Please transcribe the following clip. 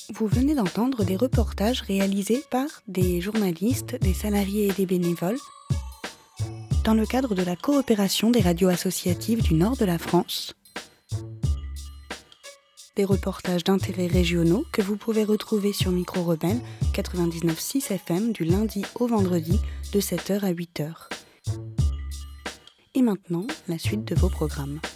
Vous venez d'entendre des reportages réalisés par des journalistes, des salariés et des bénévoles dans le cadre de la coopération des radios associatives du nord de la France. Des reportages d'intérêts régionaux que vous pouvez retrouver sur Micro Rebelle 99.6 FM du lundi au vendredi de 7h à 8h. Et maintenant, la suite de vos programmes.